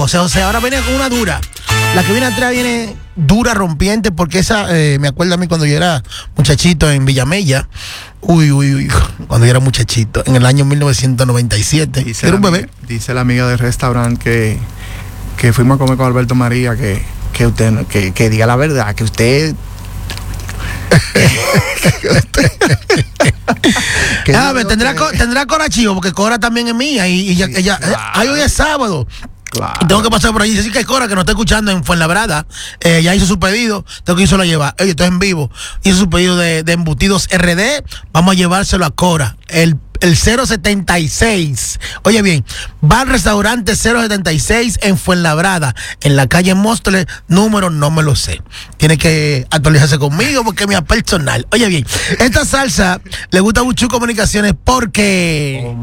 José ahora viene con una dura. La que viene atrás viene dura, rompiente, porque esa, me acuerdo a mí cuando yo era muchachito en Villamella. Uy, cuando yo era muchachito, en el año 1997. Era un bebé. Dice la amiga del restaurante que fuimos a comer con Alberto María, que usted, que diga la verdad, que usted... tendrá Cora Chivo, porque Cora también es mía y ella claro. Hoy es sábado. Claro. Tengo que pasar por allí. Así que Cora, que nos está escuchando en Fuenlabrada, ya hizo su pedido. Tengo que irse a llevar. Oye, estoy en vivo. Hizo su pedido de embutidos RD. Vamos a llevárselo a Cora. El 076. Oye bien, va al restaurante 076 en Fuenlabrada, en la calle Móstoles, número no me lo sé. Tiene que actualizarse conmigo porque es mi personal. Oye bien, esta salsa le gusta mucho Comunicaciones porque...